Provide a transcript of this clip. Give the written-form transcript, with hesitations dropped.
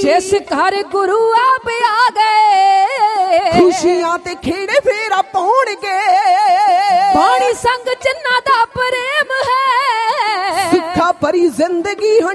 जिस घर गुरु आप आ गए खुशियां ते खेड़े फेरा पाउणगे बाणी संग जिन्ना दा प्रेम है सुखा भरी जिंदगी